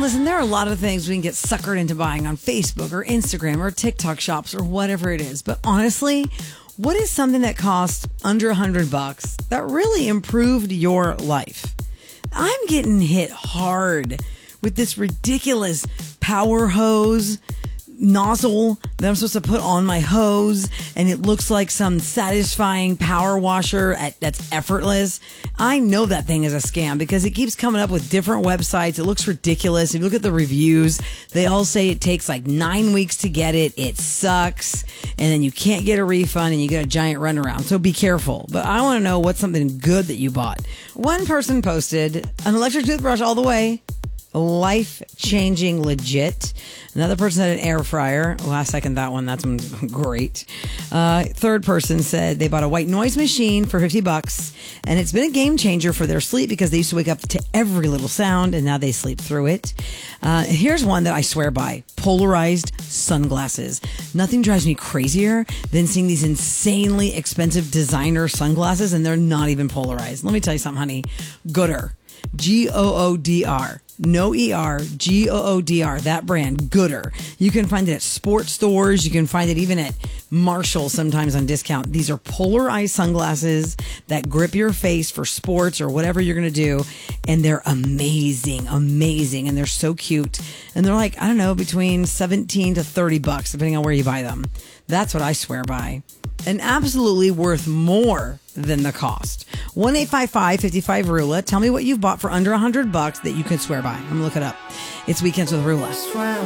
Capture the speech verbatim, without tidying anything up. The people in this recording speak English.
listen, there are a lot of things we can get suckered into buying on Facebook or Instagram or TikTok shops or whatever it is. But honestly, what is something that costs under a hundred bucks that really improved your life? I'm getting hit hard with this ridiculous power hose nozzle that I'm supposed to put on my hose, and it looks like some satisfying power washer at, that's effortless. I know that thing is a scam because it keeps coming up with different websites. It looks ridiculous. If you look at the reviews, they all say it takes like nine weeks to get it. It sucks, and then you can't get a refund, and you get a giant runaround. So be careful. But I want to know what's something good that you bought. One person posted an electric toothbrush all the way. Life-changing, legit. Another person had an air fryer. Oh, I second that one. That's great. Uh, third person said they bought a white noise machine for fifty bucks, and it's been a game changer for their sleep because they used to wake up to every little sound, and now they sleep through it. Uh, here's one that I swear by. Polarized sunglasses. Nothing drives me crazier than seeing these insanely expensive designer sunglasses, and they're not even polarized. Let me tell you something, honey. Gooder. G O O D R. No E R, G O O D R, that brand, Gooder. You can find it at sports stores. You can find it even at Marshall sometimes on discount. These are polarized sunglasses that grip your face for sports or whatever you're going to do. And they're amazing, amazing. And they're so cute. And they're like, I don't know, between seventeen to thirty bucks, depending on where you buy them. That's what I swear by. And absolutely worth more than the cost. one eight five five, five five, R U L A. Tell me what you've bought for under one hundred bucks that you can swear by. I'm going to look it up. It's Weekends with Rula.